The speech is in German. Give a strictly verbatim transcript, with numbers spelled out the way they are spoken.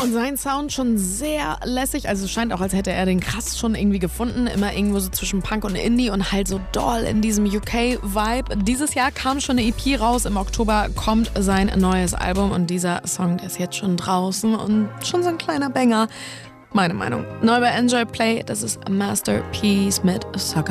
und sein Sound schon sehr lässig. Also es scheint auch, als hätte er den krass schon irgendwie gefunden. Immer irgendwo so zwischen Punk und Indie und halt so doll in diesem U K-Vibe. Dieses Jahr kam schon eine E P raus. Im Oktober kommt sein neues Album und dieser Song, der ist jetzt schon draußen und schon so ein kleiner Banger. Meine Meinung. Neu bei Enjoy Play, das ist Masterpiece mit Sucker.